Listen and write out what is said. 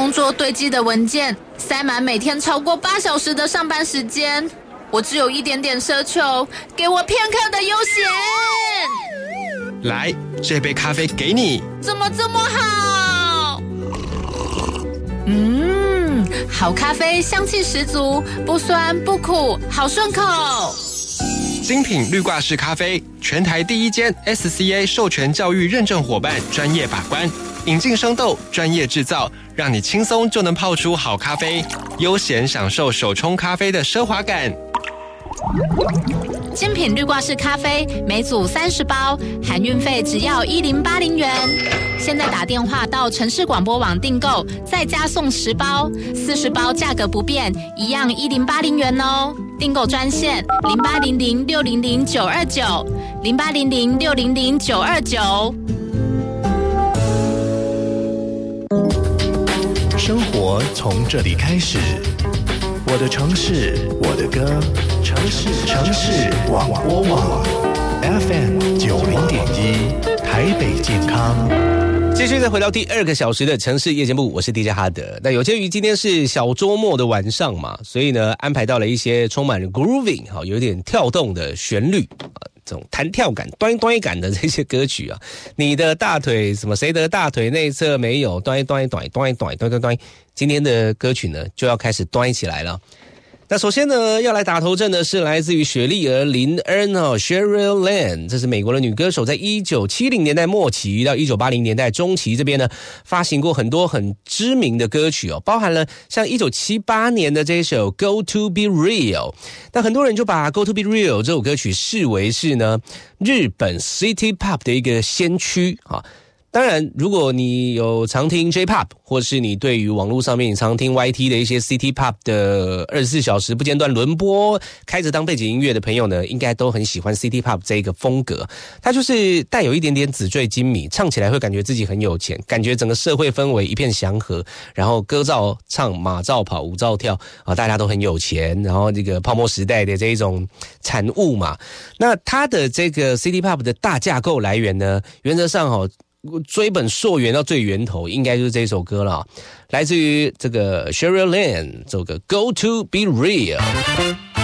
工作堆积的文件，塞满每天超过8小时的上班时间，我只有一点点奢求，给我片刻的悠闲。 来，这杯咖啡给你。 怎么这么好？好咖啡香气十足，不酸不苦，好顺口。 精品绿挂式咖啡，全台第一间 SCA 授权教育认证伙伴，专业把关，引进生豆，专业制造，让你轻松就能泡出好咖啡，悠闲享受手冲咖啡的奢华感。 精品绿挂式咖啡每组30包，含运费只要1080元。现在打电话到城市广播网订购，再加送10包，40包价格不变，一样1080元哦。订购专线0800600929，0800600929。 生活从这里开始，我的城市，我的歌，城市广播网 FM 90.1台北健康。 继续再回到第2个小时的城市夜节目，我是 DJ 哈德。那有鉴于今天是小周末的晚上嘛，所以呢安排到了一些充满了 grooving 有点跳动的旋律这种弹跳感、端端感的这些歌曲啊。你的大腿什么？谁的大腿内侧没有？端端端端端端端。今天的歌曲呢就要开始端起来了。那首先呢，要来打头阵的是来自于雪莉儿林恩Cheryl Lynn， 这是美国的女歌手，在1970年代末期到1980年代中期这边呢，发行过很多很知名的歌曲包含了像1978年的这一首 Go to Be Real。那很多人就把 Go to Be Real 这首歌曲视为是呢日本 City Pop 的一个先驱当然，如果你有常听 J-Pop， 或是你对于网络上面你常听 YT 的一些 City Pop 的24小时不间断轮播，开着当背景音乐的朋友呢，应该都很喜欢 City Pop 这个风格。它就是带有一点点纸醉金迷，唱起来会感觉自己很有钱，感觉整个社会氛围一片祥和，然后歌照唱，马照跑，舞照跳大家都很有钱，然后这个泡沫时代的这一种产物嘛。那它的这个 City Pop 的大架构来源呢，原则上追本溯源到最源头，应该就是这首歌了来自于这个 Cheryl Lynn 这个 Go to Be Real。